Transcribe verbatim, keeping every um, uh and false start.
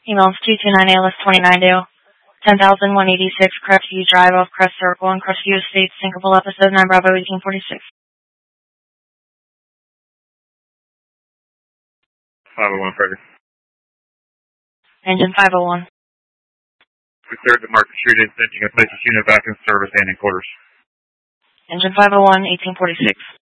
Emails two two nine A L S twenty-nine Dale. ten thousand one eighty-six Crestview Drive off Crest Circle in Crestview Estates, Syncopal episode nine Bravo eighteen forty-six. five oh one Frederick. Engine five oh one. We cleared the Market Street incident. You can place this unit back in service and in quarters. Engine five oh one, eighteen forty-six.